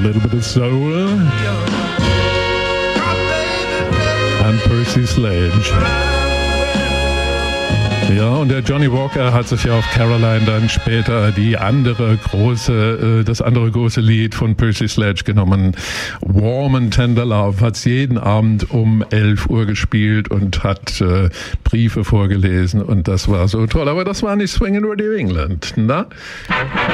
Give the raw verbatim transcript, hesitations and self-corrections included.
little bit of soul. And Percy Sledge. Ja, und der Johnny Walker hat sich ja auf Caroline dann später die andere große, äh, das andere große Lied von Percy Sledge genommen. Warm and Tender Love hat's jeden Abend um elf Uhr gespielt und hat äh, Briefe vorgelesen und das war so toll. Aber das war nicht Swingin' Radio England, ne?